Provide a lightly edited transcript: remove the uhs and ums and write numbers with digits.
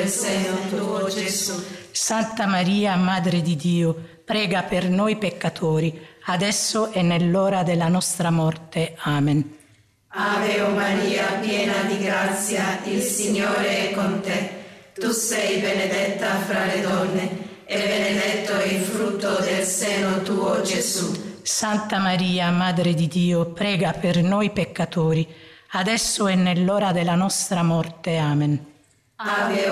seno tuo, Gesù. Santa Maria, Madre di Dio, prega per noi peccatori, adesso e nell'ora della nostra morte. Amen. Ave Maria, piena di grazia, il Signore è con te. Tu sei benedetta fra le donne, e benedetto è il frutto del seno tuo, Gesù. Santa Maria, Madre di Dio, prega per noi peccatori, adesso e nell'ora della nostra morte. Amen. Ave